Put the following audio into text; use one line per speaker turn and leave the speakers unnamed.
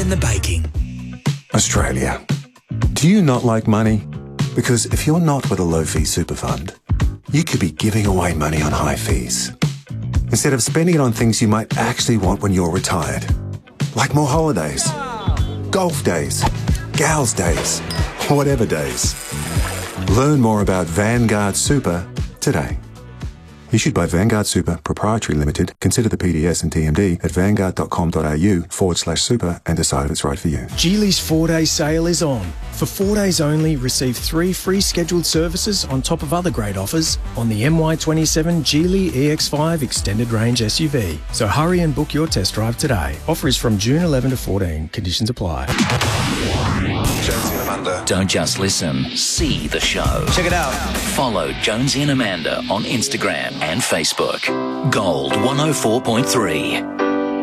in the baking.
Australia. Do you not like money? Because if you're not with a low-fee super fund, you could be giving away money on high fees, instead of spending it on things you might actually want when you're retired. Like more holidays, golf days, gals days, whatever days. Learn more about Vanguard Super today. Issued by Vanguard Super Proprietary Limited. Consider the PDS and TMD at vanguard.com.au/super and decide if it's right for you.
Geely's 4-day sale is on. For 4 days only, receive 3 free scheduled services on top of other great offers on the MY27 Geely EX5 Extended Range SUV. So hurry and book your test drive today. Offer is from June 11 to 14. Conditions apply.
Jonesy and Amanda.
Don't just listen, see the show.
Check it out.
Follow Jonesy and Amanda on Instagram and Facebook. Gold 104.3.